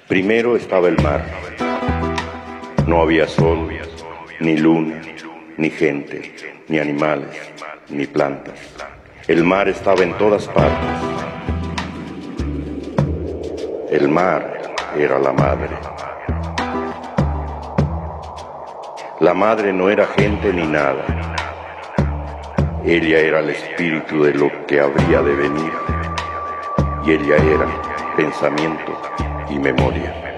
Primero estaba el mar. No había sol, ni luna, ni gente, ni animales, ni plantas. El mar estaba en todas partes. El mar era la madre. La madre no era gente ni nada. Ella era el espíritu de lo que habría de venir. Y ella era pensamiento y memoria.